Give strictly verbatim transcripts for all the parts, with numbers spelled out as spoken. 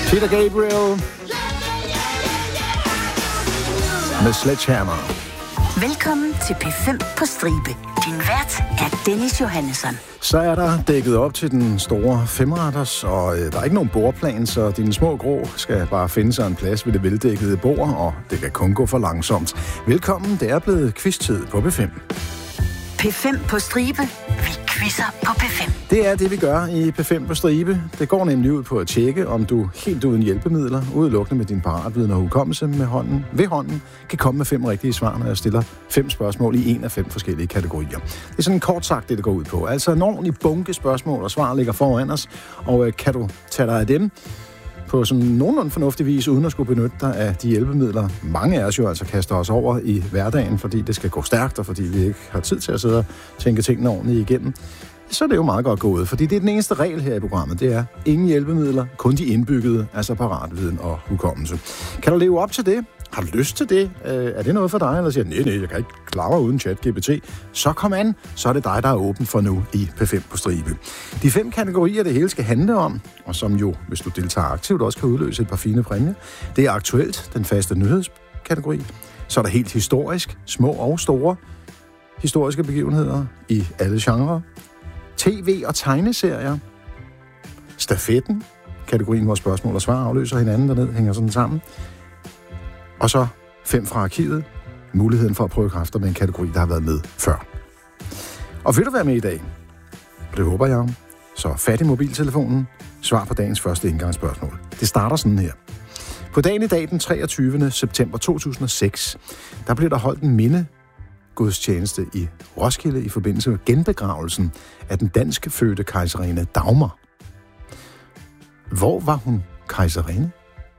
Peter Gabriel med Sledgehammer. Velkommen til P fem på stribe. Din vært er Dennis Johannesson. Så er der dækket op til den store femretters, og øh, der er ikke nogen bordplan, så dine små grå skal bare finde sig en plads ved det veldækkede bord, og det kan kun gå for langsomt. Velkommen, det er blevet quiz-tid på P fem. P fem på stribe. Vi quizzer på P fem. Det er det, vi gør i P fem på stribe. Det går nemlig ud på at tjekke, om du helt uden hjælpemidler, udelukkende med din paratviden og hukommelse med hånden, ved hånden, kan komme med fem rigtige svar, når jeg stiller fem spørgsmål i en af fem forskellige kategorier. Det er sådan kort sagt, det det går ud på. Altså en ordentlig bunke spørgsmål og svar ligger foran os, og kan du tage dig af dem på sådan nogenlunde fornuftig vis, uden at skulle benytte dig af de hjælpemidler. Mange af os jo altså kaster os over i hverdagen, fordi det skal gå stærkt, og fordi vi ikke har tid til at sidde og tænke tingene ordentligt igennem. Så er det jo meget godt gået, fordi det er den eneste regel her i programmet, det er ingen hjælpemidler, kun de indbyggede, altså paratviden og hukommelse. Kan du leve op til det? Har du lyst til det? Er det noget for dig? Eller siger nej, nej, jeg kan ikke klare mig uden ChatGPT. Så kom an, så er det dig, der er åben for nu i P fem på stribe. De fem kategorier, det hele skal handle om, og som jo, hvis du deltager aktivt, også kan udløse et par fine præmier. Det er aktuelt, den faste nyhedskategori. Så er der helt historisk, små og store historiske begivenheder i alle genrer. T V og tegneserier. Stafetten, kategorien, hvor spørgsmål og svar afløser hinanden dernede, hænger sådan sammen. Og så fem fra arkivet, muligheden for at prøve kræfter med en kategori, der har været med før. Og vil du være med i dag? Det håber jeg. Så fat i mobiltelefonen, svar på dagens første indgangsspørgsmål. Det starter sådan her. På dagen i dag, den treogtyvende september to tusind og seks, der blev der holdt en mindegudstjeneste i Roskilde i forbindelse med genbegravelsen af den danske fødte kejserinde Dagmar. Hvor var hun kejserinde?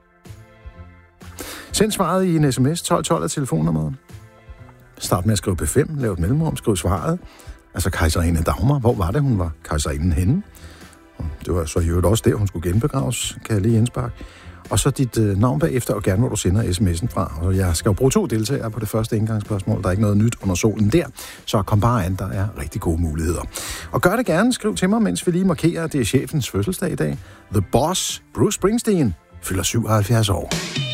Send svaret i en sms, tolv tolv af telefonnummeret. Start med at skrive P fem, lav et mellemrum, skriv svaret. Altså kejserinde Dagmar, hvor var det, hun var kejserinden henne? Det var så i øvrigt også der, hun skulle genbegraves, kan jeg lige indsparke. Og så dit øh, navn bagefter, og gerne hvor du sender sms'en fra. Og jeg skal jo bruge to deltagere på det første indgangsspørgsmål. Der er ikke noget nyt under solen der, så kom bare an, der er rigtig gode muligheder. Og gør det gerne, skriv til mig, mens vi lige markerer, at det er chefens fødselsdag i dag. The Boss, Bruce Springsteen, fylder syvoghalvfjerds år.